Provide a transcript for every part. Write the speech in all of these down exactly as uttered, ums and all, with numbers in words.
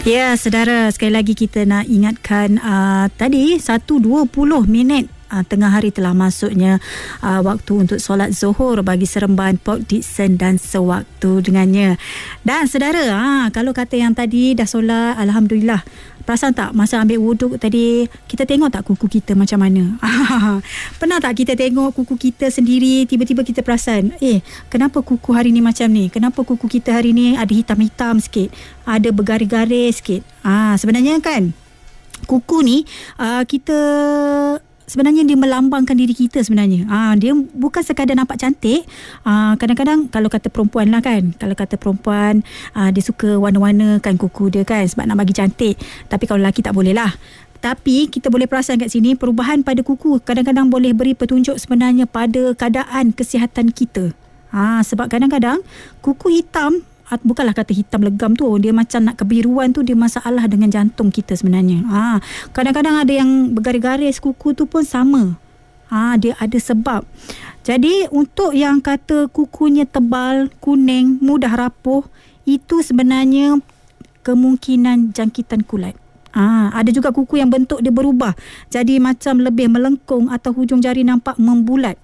Ya, saudara, sekali lagi kita nak ingatkan uh, tadi satu dua puluh minit Uh, tengah hari telah masuknya uh, waktu untuk solat Zuhur bagi Seremban, Port Dickson dan sewaktu dengannya. Dan saudara, ha, kalau kata yang tadi dah solat, Alhamdulillah, perasan tak masa ambil wuduk tadi, kita tengok tak kuku kita macam mana? Pernah tak kita tengok kuku kita sendiri, tiba-tiba kita perasan, eh, kenapa kuku hari ni macam ni? Kenapa kuku kita hari ni ada hitam-hitam sikit, ada bergaris-garis sikit? Ah, sebenarnya kan, kuku ni uh, kita sebenarnya dia melambangkan diri kita sebenarnya. Ah, dia bukan sekadar nampak cantik. Ah, kadang-kadang kalau kata perempuan lah kan, kalau kata perempuan ah, dia suka warna-warnakan kuku dia kan sebab nak bagi cantik. Tapi kalau lelaki tak boleh lah. Tapi kita boleh perasan kat sini perubahan pada kuku kadang-kadang boleh beri petunjuk sebenarnya pada keadaan kesihatan kita. Ah, sebab kadang-kadang kuku hitam, bukanlah kata hitam legam tu, dia macam nak kebiruan tu, dia masalah dengan jantung kita sebenarnya. Ha, kadang-kadang ada yang bergaris-garis kuku tu pun sama. Ha, dia ada sebab. Jadi untuk yang kata kukunya tebal, kuning, mudah rapuh, itu sebenarnya kemungkinan jangkitan kulat. Ah, ada juga kuku yang bentuk dia berubah, jadi macam lebih melengkung atau hujung jari nampak membulat.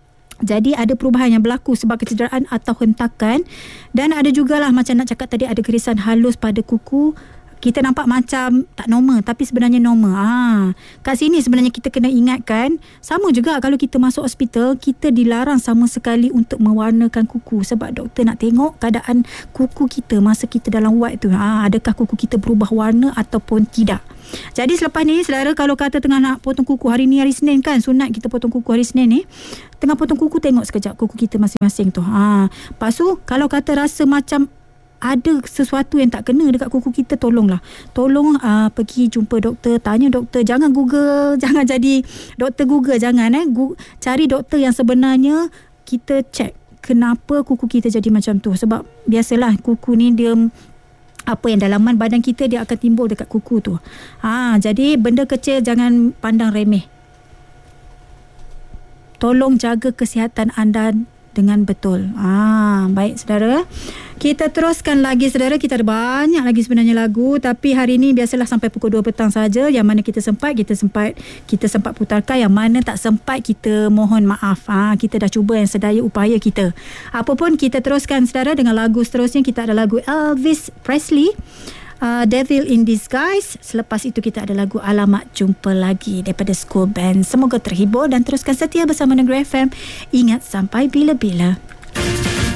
Jadi ada perubahan yang berlaku sebab kecederaan atau hentakan. Dan ada jugalah macam nak cakap tadi, ada gerisan halus pada kuku. Kita nampak macam tak normal, tapi sebenarnya normal. Ah, kat sini sebenarnya kita kena ingatkan, sama juga kalau kita masuk hospital, kita dilarang sama sekali untuk mewarnakan kuku sebab doktor nak tengok keadaan kuku kita masa kita dalam ward tu. Ah, adakah kuku kita berubah warna ataupun tidak. Jadi selepas ni, saudara, kalau kata tengah nak potong kuku, hari ni hari Senin kan, sunat kita potong kuku hari Senin ni, tengah potong kuku, tengok sekejap kuku kita masing-masing tu. Ha, lepas tu kalau kata rasa macam ada sesuatu yang tak kena dekat kuku kita, tolonglah. Tolong uh, pergi jumpa doktor, tanya doktor. Jangan Google, jangan jadi doktor Google, jangan eh. Go, cari doktor yang sebenarnya kita check kenapa kuku kita jadi macam tu. Sebab biasalah kuku ni dia, apa yang dalaman badan kita dia akan timbul dekat kuku tu. Ha, jadi benda kecil jangan pandang remeh. Tolong jaga kesihatan anda dengan betul. Ah, baik saudara. Kita teruskan lagi saudara. Kita ada banyak lagi sebenarnya lagu, tapi hari ini biasalah sampai pukul dua petang saja. Yang mana kita sempat, kita sempat kita sempat putarkan. Yang mana tak sempat, kita mohon maaf. Ah, kita dah cuba yang sedaya upaya kita. Apapun, kita teruskan saudara dengan lagu seterusnya. Kita ada lagu Elvis Presley, Uh, Devil in Disguise. Selepas itu kita ada lagu Alamat Jumpa Lagi daripada School Band. Semoga terhibur dan teruskan setia bersama Negeri F M. Ingat sampai bila-bila.